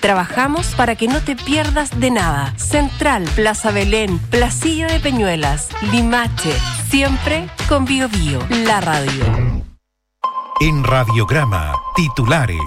Trabajamos para que no te pierdas de nada. Central, Plaza Belén, Placilla de Peñuelas, Limache, siempre con Bio Bio, la radio. En Radiograma, titulares.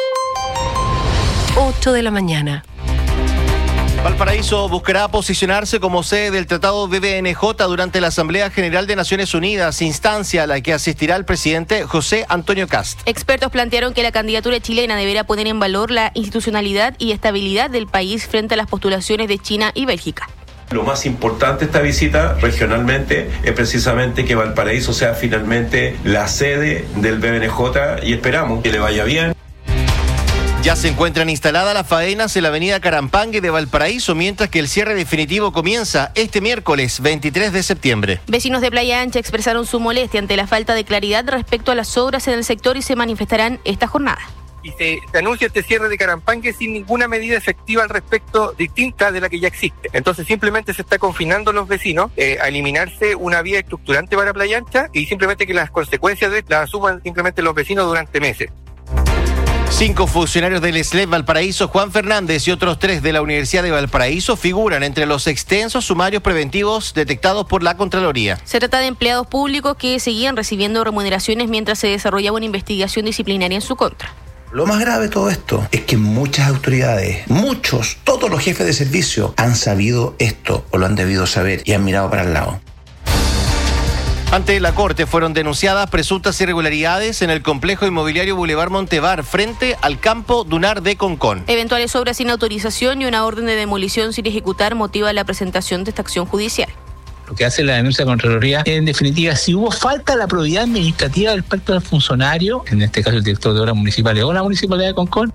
8 de la mañana. Valparaíso buscará posicionarse como sede del Tratado BBNJ durante la Asamblea General de Naciones Unidas, instancia a la que asistirá el presidente José Antonio Kast. Expertos plantearon que la candidatura chilena deberá poner en valor la institucionalidad y estabilidad del país frente a las postulaciones de China y Bélgica. Lo más importante de esta visita regionalmente es precisamente que Valparaíso sea finalmente la sede del BBNJ y esperamos que le vaya bien. Ya se encuentran instaladas las faenas en la avenida Carampangue de Valparaíso, mientras que el cierre definitivo comienza este miércoles 23 de septiembre. Vecinos de Playa Ancha expresaron su molestia ante la falta de claridad respecto a las obras en el sector y se manifestarán esta jornada. Y se anuncia este cierre de Carampangue sin ninguna medida efectiva al respecto distinta de la que ya existe. Entonces simplemente se está confinando a los vecinos a eliminarse una vía estructurante para Playa Ancha y simplemente que las consecuencias de las asuman simplemente los vecinos durante meses. 5 funcionarios del SLEP Valparaíso, Juan Fernández, y otros 3 de la Universidad de Valparaíso figuran entre los extensos sumarios preventivos detectados por la Contraloría. Se trata de empleados públicos que seguían recibiendo remuneraciones mientras se desarrollaba una investigación disciplinaria en su contra. Lo más grave de todo esto es que muchas autoridades, todos los jefes de servicio han sabido esto o lo han debido saber y han mirado para el lado. Ante la Corte fueron denunciadas presuntas irregularidades en el complejo inmobiliario Boulevard Montevar frente al campo dunar de Concón. Eventuales obras sin autorización y una orden de demolición sin ejecutar motiva la presentación de esta acción judicial. Lo que hace la denuncia de Contraloría, en definitiva, si hubo falta de la probidad administrativa del pacto del funcionario, en este caso el director de obras municipales o la Municipalidad de Concón.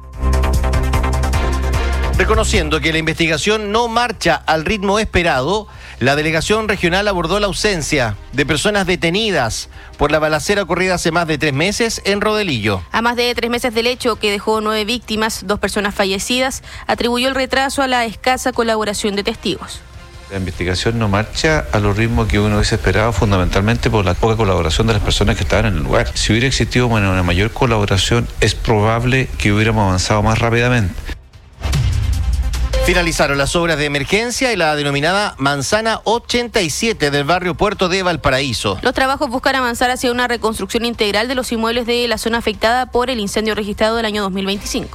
Reconociendo que la investigación no marcha al ritmo esperado, la delegación regional abordó la ausencia de personas detenidas por la balacera ocurrida hace más de 3 meses en Rodelillo. A más de 3 meses del hecho, que dejó 9 víctimas, 2 personas fallecidas, atribuyó el retraso a la escasa colaboración de testigos. La investigación no marcha a los ritmos que uno hubiese esperado, fundamentalmente por la poca colaboración de las personas que estaban en el lugar. Si hubiera existido una mayor colaboración, es probable que hubiéramos avanzado más rápidamente. Finalizaron las obras de emergencia y la denominada Manzana 87 del barrio Puerto de Valparaíso. Los trabajos buscan avanzar hacia una reconstrucción integral de los inmuebles de la zona afectada por el incendio registrado del año 2025.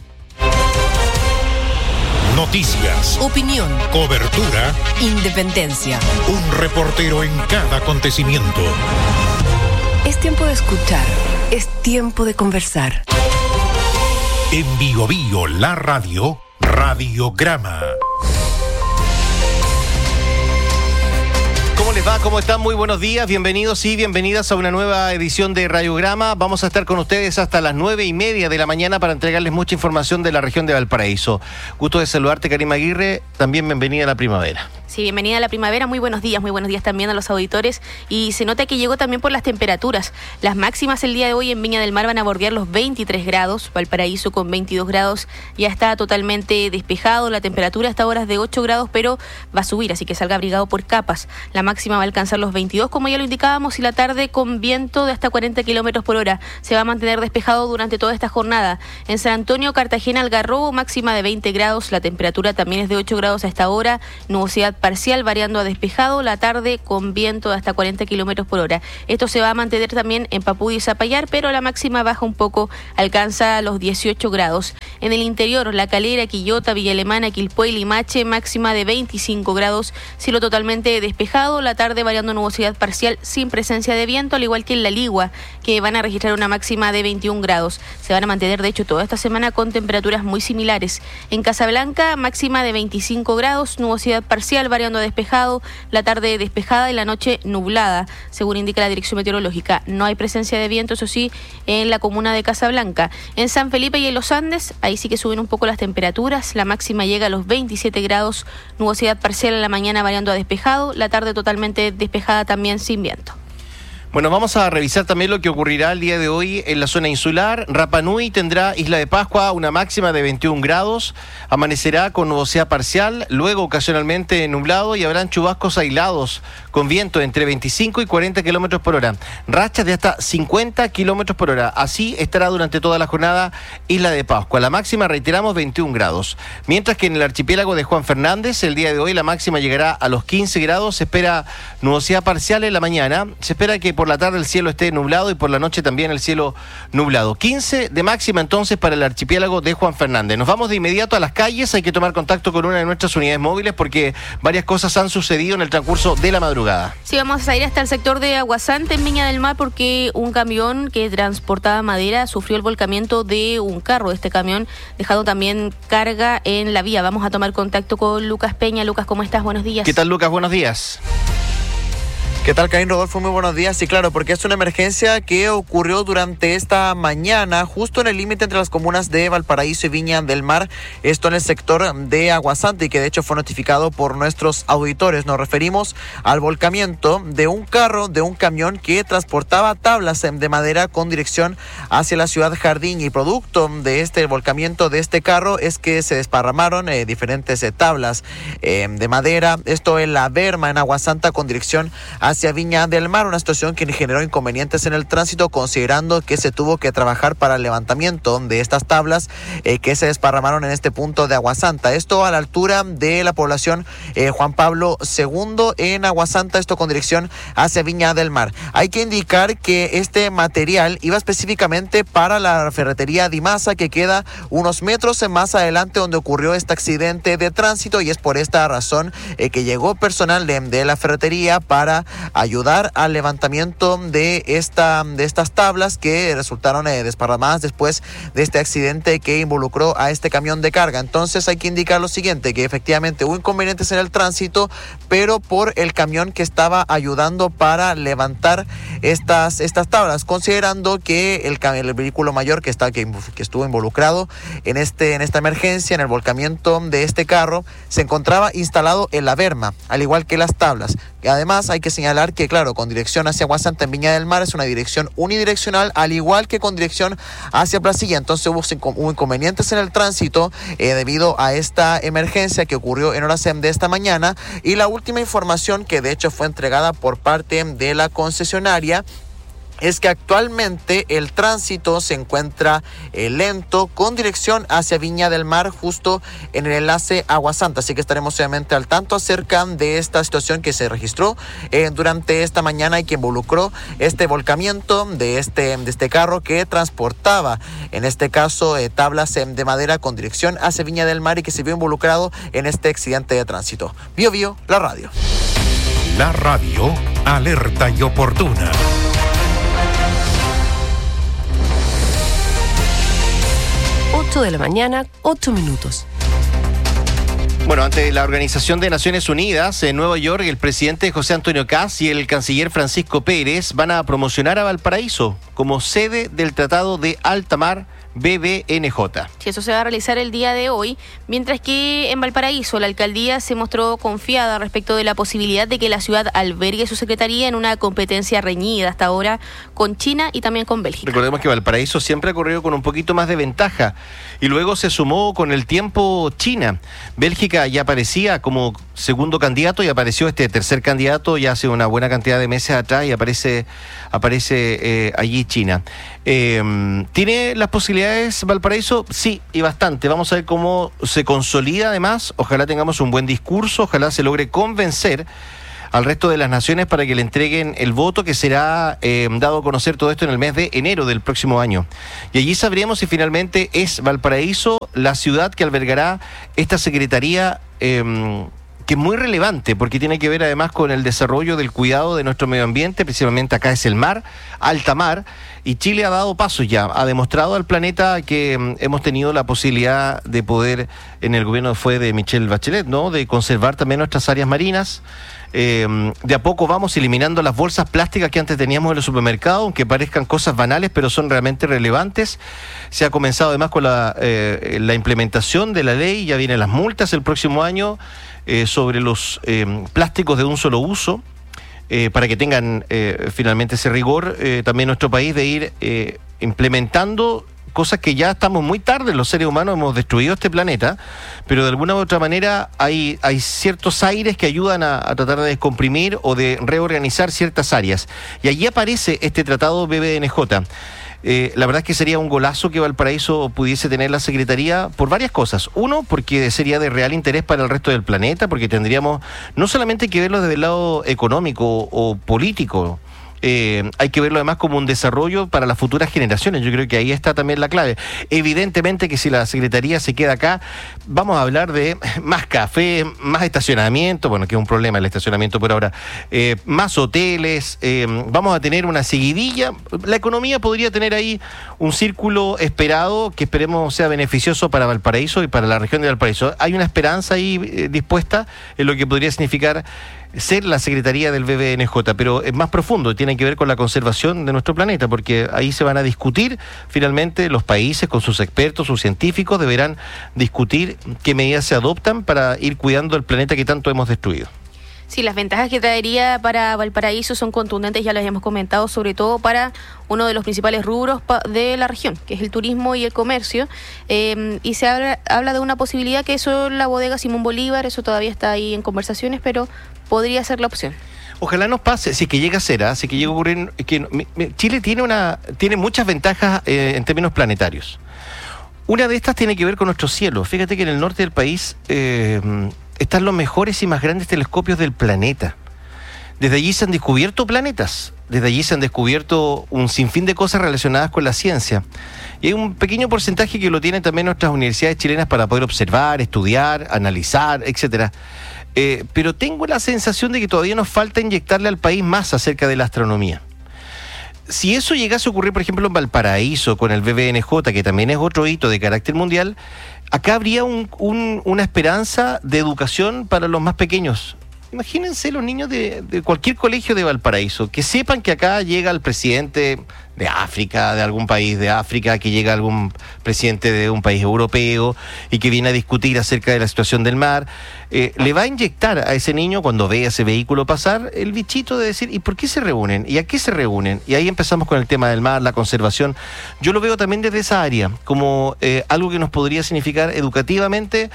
Noticias, Opinión, cobertura, independencia. un reportero en cada acontecimiento. Es tiempo de escuchar, es tiempo de conversar. En Bio Bio, la radio, Radiograma. ¿Cómo les va? ¿Cómo están? Muy buenos días, bienvenidos y bienvenidas a una nueva edición de Radiograma. Vamos a estar con ustedes hasta las 9:30 de la mañana para entregarles mucha información de la región de Valparaíso. Gusto de saludarte, Karima Aguirre, también bienvenida a la primavera. Sí, bienvenida a la primavera, muy buenos días también a los auditores. Y se nota que llegó también por las temperaturas. Las máximas el día de hoy en Viña del Mar van a bordear los 23 grados, Valparaíso con 22 grados, ya está totalmente despejado, la temperatura hasta ahora es de 8 grados, pero va a subir, así que salga abrigado por capas. La máxima va a alcanzar los 22, como ya lo indicábamos, y la tarde con viento de hasta 40 kilómetros por hora. Se va a mantener despejado durante toda esta jornada. En San Antonio, Cartagena, Algarrobo, máxima de 20 grados, la temperatura también es de 8 grados a esta hora, nubosidad parcial variando a despejado, la tarde con viento de hasta 40 kilómetros por hora. Esto se va a mantener también en Papudí y Zapallar, pero la máxima baja un poco, alcanza los 18 grados. En el interior, La Calera, Quillota, Villa Alemana, Quilpué y Limache, máxima de 25 grados, cielo totalmente despejado, la tarde variando nubosidad parcial sin presencia de viento, al igual que en La Ligua, que van a registrar una máxima de 21 grados. Se van a mantener, de hecho, toda esta semana con temperaturas muy similares. En Casablanca, máxima de 25 grados, nubosidad parcial variando a despejado, la tarde despejada y la noche nublada, según indica la Dirección Meteorológica. No hay presencia de viento, eso sí, en la comuna de Casablanca. En San Felipe y en los Andes, ahí sí que suben un poco las temperaturas, la máxima llega a los 27 grados, nubosidad parcial en la mañana variando a despejado, la tarde totalmente despejada también sin viento. Bueno, vamos a revisar también lo que ocurrirá el día de hoy en la zona insular. Rapa Nui tendrá Isla de Pascua una máxima de 21 grados, amanecerá con nubosidad parcial, luego ocasionalmente nublado y habrán chubascos aislados con viento entre 25 y 40 kilómetros por hora, rachas de hasta 50 kilómetros por hora. Así estará durante toda la jornada Isla de Pascua. La máxima, reiteramos, 21 grados. Mientras que en el archipiélago de Juan Fernández, el día de hoy la máxima llegará a los 15 grados, se espera nubosidad parcial en la mañana, se espera que por la tarde el cielo esté nublado y por la noche también el cielo nublado. 15 de máxima entonces para el archipiélago de Juan Fernández. Nos vamos de inmediato a las calles, hay que tomar contacto con una de nuestras unidades móviles porque varias cosas han sucedido en el transcurso de la madrugada. Sí, vamos a ir hasta el sector de Aguasante en Viña del Mar porque un camión que transportaba madera sufrió el volcamiento de un carro. Este camión dejando también carga en la vía. Vamos a tomar contacto con Lucas Peña. Lucas, ¿cómo estás? Buenos días. ¿Qué tal, Lucas? Buenos días. ¿Qué tal, Caín Rodolfo? Muy buenos días. Sí, claro, porque es una emergencia que ocurrió durante esta mañana, justo en el límite entre las comunas de Valparaíso y Viña del Mar, esto en el sector de Aguasante, y que de hecho fue notificado por nuestros auditores. Nos referimos al volcamiento de un carro, de un camión que transportaba tablas de madera con dirección hacia la ciudad Jardín, y producto de este volcamiento de este carro es que se desparramaron diferentes tablas de madera, esto en la berma en Aguasanta con dirección hacia Viña del Mar, una situación que generó inconvenientes en el tránsito, considerando que se tuvo que trabajar para el levantamiento de estas tablas que se desparramaron en este punto de Aguasanta. Esto a la altura de la población Juan Pablo II en Aguasanta, esto con dirección hacia Viña del Mar. Hay que indicar que este material iba específicamente para la ferretería Dimasa, que queda unos metros más adelante donde ocurrió este accidente de tránsito, y es por esta razón que llegó personal de la ferretería para ayudar al levantamiento de estas tablas que resultaron desparramadas después de este accidente que involucró a este camión de carga. Entonces hay que indicar lo siguiente, que efectivamente hubo inconvenientes en el tránsito, pero por el camión que estaba ayudando para levantar estas tablas, considerando que el vehículo mayor que estuvo involucrado en esta emergencia, en el volcamiento de este carro, se encontraba instalado en la berma, al igual que las tablas. Y además hay que señalar que, claro, con dirección hacia Aguasanta en Viña del Mar es una dirección unidireccional, al igual que con dirección hacia Placilla. Entonces hubo inconvenientes en el tránsito debido a esta emergencia que ocurrió en horas de esta mañana. Y la última información, que de hecho fue entregada por parte de la concesionaria, es que actualmente el tránsito se encuentra lento con dirección hacia Viña del Mar, justo en el enlace Aguasanta. Así que estaremos obviamente al tanto acerca de esta situación que se registró durante esta mañana y que involucró este volcamiento de este carro que transportaba, en este caso, tablas de madera con dirección hacia Viña del Mar, y que se vio involucrado en este accidente de tránsito. Bio Bio, la radio. La radio alerta y oportuna. 8 de la mañana, 8 minutos. Bueno, ante la Organización de Naciones Unidas en Nueva York, el presidente José Antonio Kast y el canciller Francisco Pérez van a promocionar a Valparaíso como sede del Tratado de Alta Mar BBNJ. Sí, eso se va a realizar el día de hoy, mientras que en Valparaíso la alcaldía se mostró confiada respecto de la posibilidad de que la ciudad albergue su secretaría en una competencia reñida hasta ahora con China y también con Bélgica. Recordemos que Valparaíso siempre ha corrido con un poquito más de ventaja y luego se sumó con el tiempo China. Bélgica ya aparecía como segundo candidato y apareció este tercer candidato ya hace una buena cantidad de meses atrás, y aparece allí China. ¿Tiene las posibilidades Valparaíso? Sí, y bastante. Vamos a ver cómo se consolida además. Ojalá tengamos un buen discurso, ojalá se logre convencer al resto de las naciones para que le entreguen el voto, que será dado a conocer todo esto en el mes de enero del próximo año. Y allí sabremos si finalmente es Valparaíso la ciudad que albergará esta secretaría, que es muy relevante porque tiene que ver además con el desarrollo del cuidado de nuestro medio ambiente. Principalmente acá es el mar, alta mar, y Chile ha dado pasos ya, ha demostrado al planeta que hemos tenido la posibilidad de poder, en el gobierno fue de Michelle Bachelet, ¿no?, de conservar también nuestras áreas marinas. De a poco vamos eliminando las bolsas plásticas que antes teníamos en los supermercados, aunque parezcan cosas banales, pero son realmente relevantes. Se ha comenzado además con la implementación de la ley, ya vienen las multas el próximo año sobre los plásticos de un solo uso. para que tengan finalmente ese rigor, también nuestro país, de ir implementando cosas que ya estamos muy tarde, los seres humanos hemos destruido este planeta, pero de alguna u otra manera hay ciertos aires que ayudan a tratar de descomprimir o de reorganizar ciertas áreas. Y allí aparece este tratado BBNJ. La verdad es que sería un golazo que Valparaíso pudiese tener la Secretaría por varias cosas. Uno, porque sería de real interés para el resto del planeta, porque tendríamos no solamente que verlo desde el lado económico o político, hay que verlo además como un desarrollo para las futuras generaciones. Yo creo que ahí está también la clave. Evidentemente que si la Secretaría se queda acá, vamos a hablar de más café, más estacionamiento, bueno, que es un problema el estacionamiento por ahora, más hoteles, vamos a tener una seguidilla. La economía podría tener ahí un círculo esperado que esperemos sea beneficioso para Valparaíso y para la región de Valparaíso. Hay una esperanza ahí dispuesta en lo que podría significar ser la Secretaría del BBNJ, pero es más profundo, tiene que ver con la conservación de nuestro planeta, porque ahí se van a discutir, finalmente los países con sus expertos, sus científicos, deberán discutir qué medidas se adoptan para ir cuidando el planeta que tanto hemos destruido. Sí, las ventajas que traería para Valparaíso son contundentes, ya las hemos comentado, sobre todo para uno de los principales rubros de la región, que es el turismo y el comercio, y se habla de una posibilidad que eso la bodega Simón Bolívar, eso todavía está ahí en conversaciones, pero podría ser la opción. Ojalá nos pase, si es que llega a ser, si es que llega a ocurrir, que Chile tiene muchas ventajas en términos planetarios. Una de estas tiene que ver con nuestro cielo. Fíjate que en el norte del país están los mejores y más grandes telescopios del planeta. Desde allí se han descubierto planetas, desde allí se han descubierto un sinfín de cosas relacionadas con la ciencia. Y hay un pequeño porcentaje que lo tienen también nuestras universidades chilenas para poder observar, estudiar, analizar, etcétera. Pero tengo la sensación de que todavía nos falta inyectarle al país más acerca de la astronomía. Si eso llegase a ocurrir, por ejemplo, en Valparaíso, con el BBNJ, que también es otro hito de carácter mundial, acá habría una esperanza de educación para los más pequeños. Imagínense los niños de cualquier colegio de Valparaíso, que sepan que acá llega el presidente de África, de algún país de África, que llega algún presidente de un país europeo y que viene a discutir acerca de la situación del mar. Le va a inyectar a ese niño, cuando vea ese vehículo pasar, el bichito de decir, ¿y por qué se reúnen? ¿Y a qué se reúnen? Y ahí empezamos con el tema del mar, la conservación. Yo lo veo también desde esa área, como algo que nos podría significar educativamente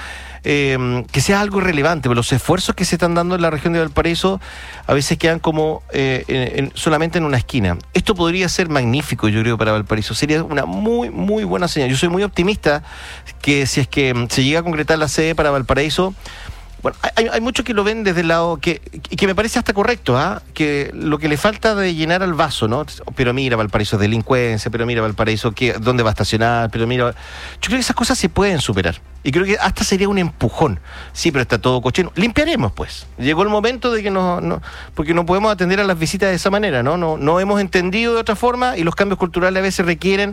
que sea algo relevante, pero los esfuerzos que se están dando en la región de Valparaíso a veces quedan como solamente en una esquina. Esto podría ser magnífico, yo creo, para Valparaíso. Sería una muy, muy buena señal. Yo soy muy optimista que si es que se llega a concretar la sede para Valparaíso. Bueno, hay muchos que lo ven desde el lado que me parece hasta correcto, que lo que le falta de llenar al vaso, ¿no? Pero mira, Valparaíso es delincuencia, pero mira, Valparaíso, ¿dónde va a estacionar? Pero mira, yo creo que esas cosas se pueden superar. Y creo que hasta sería un empujón. Sí, pero está todo cochino. Limpiaremos, pues. Llegó el momento de que porque no podemos atender a las visitas de esa manera, ¿no? No hemos entendido de otra forma y los cambios culturales a veces requieren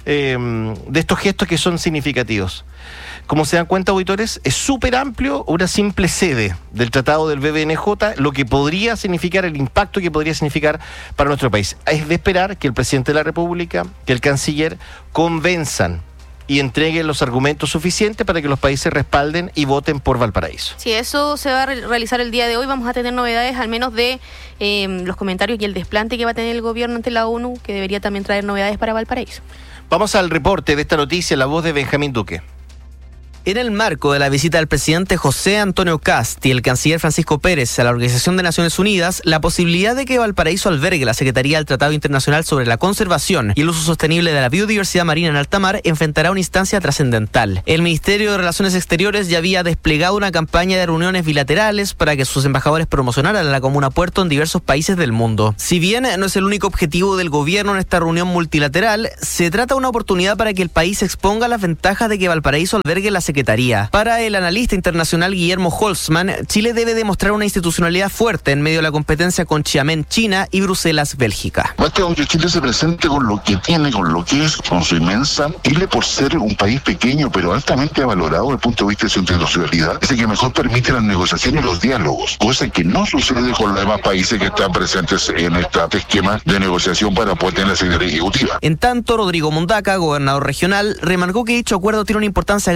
de estos gestos que son significativos. Como se dan cuenta, auditores, es súper amplio una simple sede del tratado del BBNJ, lo que podría significar, el impacto que podría significar para nuestro país. Es de esperar que el presidente de la República, que el canciller, convenzan y entreguen los argumentos suficientes para que los países respalden y voten por Valparaíso. Sí, eso se va a realizar el día de hoy. Vamos a tener novedades, al menos de los comentarios y el desplante que va a tener el gobierno ante la ONU, que debería también traer novedades para Valparaíso. Vamos al reporte de esta noticia, la voz de Benjamín Duque. En el marco de la visita del presidente José Antonio Kast y el canciller Francisco Pérez a la Organización de Naciones Unidas, la posibilidad de que Valparaíso albergue la Secretaría del Tratado Internacional sobre la Conservación y el Uso Sostenible de la Biodiversidad Marina en alta mar enfrentará una instancia trascendental. El Ministerio de Relaciones Exteriores ya había desplegado una campaña de reuniones bilaterales para que sus embajadores promocionaran la comuna puerto en diversos países del mundo. Si bien no es el único objetivo del gobierno en esta reunión multilateral, se trata de una oportunidad para que el país exponga las ventajas de que Valparaíso albergue la Secretaría. Para el analista internacional Guillermo Holzman, Chile debe demostrar una institucionalidad fuerte en medio de la competencia con Xiamen, China, y Bruselas, Bélgica. Basta que Chile se presente con lo que tiene, con lo que es, con su inmensa. Chile, por ser un país pequeño, pero altamente valorado desde el punto de vista de su internacionalidad, es el que mejor permite las negociaciones y los diálogos, cosa que no sucede con los demás países que están presentes en este esquema de negociación para poder tener la Secretaría Ejecutiva. En tanto, Rodrigo Mundaca, gobernador regional, remarcó que dicho acuerdo tiene una importancia gravitante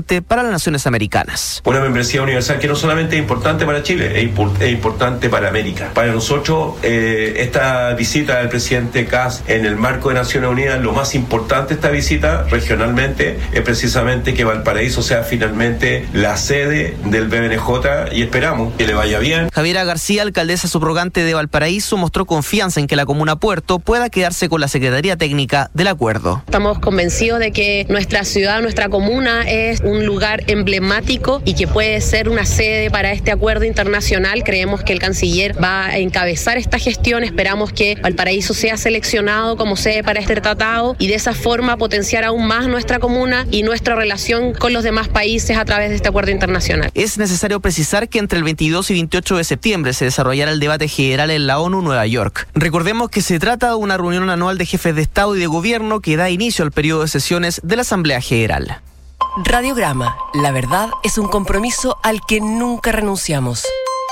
importante para las naciones americanas. Una membresía universal que no solamente es importante para Chile, es importante para América. Para nosotros, esta visita del presidente Kast en el marco de Naciones Unidas, lo más importante de esta visita regionalmente es precisamente que Valparaíso sea finalmente la sede del BNJ y esperamos que le vaya bien. Javiera García, alcaldesa subrogante de Valparaíso, mostró confianza en que la comuna Puerto pueda quedarse con la Secretaría Técnica del acuerdo. Estamos convencidos de que nuestra ciudad, nuestra comuna es un lugar emblemático y que puede ser una sede para este acuerdo internacional. Creemos que el canciller va a encabezar esta gestión, esperamos que Valparaíso sea seleccionado como sede para este tratado y de esa forma potenciar aún más nuestra comuna y nuestra relación con los demás países a través de este acuerdo internacional. Es necesario precisar que entre el 22 y 28 de septiembre se desarrollará el debate general en la ONU Nueva York. Recordemos que se trata de una reunión anual de jefes de Estado y de Gobierno que da inicio al periodo de sesiones de la Asamblea General. Radiograma, la verdad es un compromiso al que nunca renunciamos.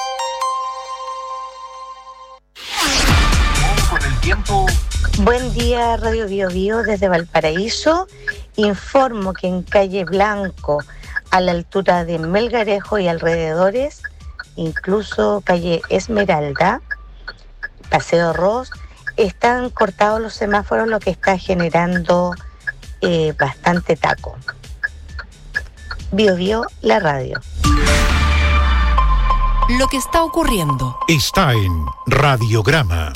Buen día, Radio Bio Bio desde Valparaíso. Informo que en calle Blanco, a la altura de Melgarejo y alrededores, incluso calle Esmeralda, Paseo Ross, están cortados los semáforos, lo que está generando bastante taco. Bio Bio, la radio. Lo que está ocurriendo está en Radiograma.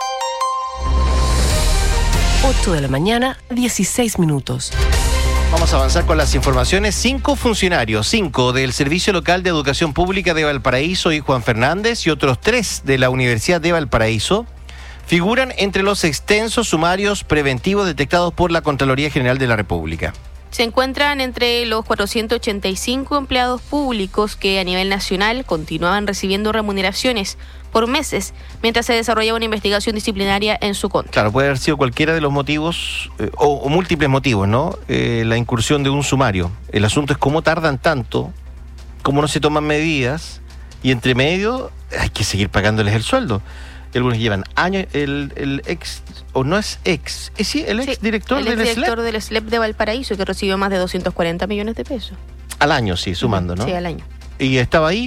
8 de la mañana, 16 minutos. Vamos a avanzar con las informaciones. 5 funcionarios, 5 del Servicio Local de Educación Pública de Valparaíso y Juan Fernández y otros 3 de la Universidad de Valparaíso figuran entre los extensos sumarios preventivos detectados por la Contraloría General de la República. Se encuentran entre los 485 empleados públicos que a nivel nacional continuaban recibiendo remuneraciones por meses mientras se desarrollaba una investigación disciplinaria en su contra. Claro, puede haber sido cualquiera de los motivos o múltiples motivos, ¿no? La incursión de un sumario. El asunto es cómo tardan tanto, cómo no se toman medidas y entre medio hay que seguir pagándoles el sueldo. Y algunos llevan años, el ex, o no es ex, sí, el ex director del SLEP. El director del SLEP de Valparaíso, que recibió más de 240 millones de pesos. Al año, sí, sumando, ¿no? Sí, al año. Y estaba ahí,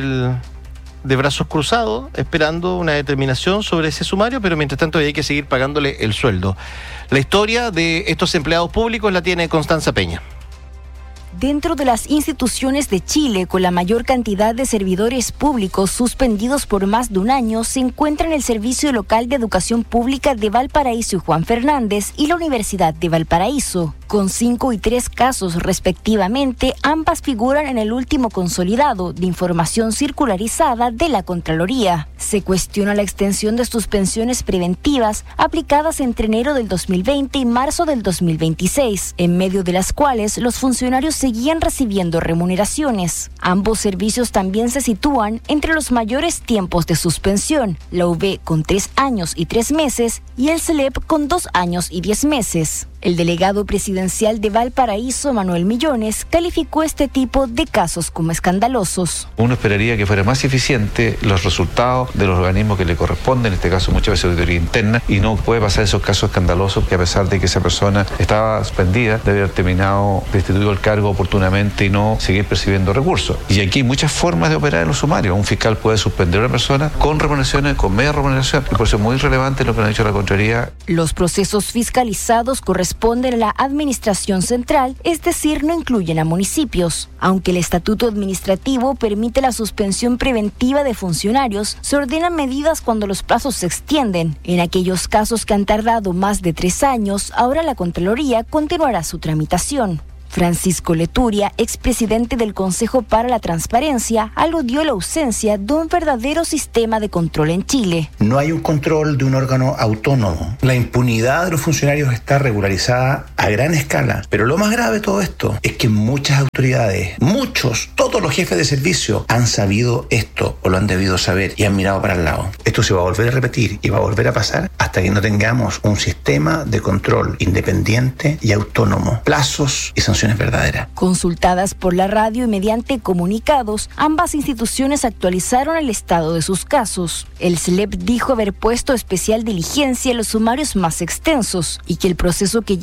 de brazos cruzados, esperando una determinación sobre ese sumario, pero mientras tanto hay que seguir pagándole el sueldo. La historia de estos empleados públicos la tiene Constanza Peña. Dentro de las instituciones de Chile con la mayor cantidad de servidores públicos suspendidos por más de un año se encuentran el Servicio Local de Educación Pública de Valparaíso y Juan Fernández y la Universidad de Valparaíso. Con 5 y 3 casos respectivamente, ambas figuran en el último consolidado de información circularizada de la Contraloría. Se cuestiona la extensión de suspensiones preventivas aplicadas entre enero del 2020 y marzo del 2026, en medio de las cuales los funcionarios seguían recibiendo remuneraciones. Ambos servicios también se sitúan entre los mayores tiempos de suspensión, la UV con 3 años y 3 meses y el SLEP con 2 años y 10 meses. El delegado presidencial de Valparaíso, Manuel Millones, calificó este tipo de casos como escandalosos. Uno esperaría que fuera más eficiente los resultados de los organismos que le corresponden, en este caso muchas veces auditoría interna, y no puede pasar esos casos escandalosos que a pesar de que esa persona estaba suspendida, debe haber terminado, destituido el cargo oportunamente y no seguir percibiendo recursos. Y aquí hay muchas formas de operar en los sumarios. Un fiscal puede suspender a una persona con remuneraciones, con media remuneración, y por eso es muy relevante lo que nos ha dicho la Contraloría. Los procesos fiscalizados corresponden a la administración central, es decir, no incluyen a municipios. Aunque el estatuto administrativo permite la suspensión preventiva de funcionarios, se ordenan medidas cuando los plazos se extienden. En aquellos casos que han tardado más de 3 años, ahora la Contraloría continuará su tramitación. Francisco Leturia, expresidente del Consejo para la Transparencia, aludió a la ausencia de un verdadero sistema de control en Chile. No hay un control de un órgano autónomo. La impunidad de los funcionarios está regularizada a gran escala. Pero lo más grave de todo esto es que muchas autoridades, todos los jefes de servicio han sabido esto o lo han debido saber y han mirado para el lado. Esto se va a volver a repetir y va a volver a pasar hasta que no tengamos un sistema de control independiente y autónomo. Plazos y sanciones verdaderas. Consultadas por la radio y mediante comunicados, ambas instituciones actualizaron el estado de sus casos. El SLEP dijo haber puesto especial diligencia en los sumarios más extensos y que el proceso que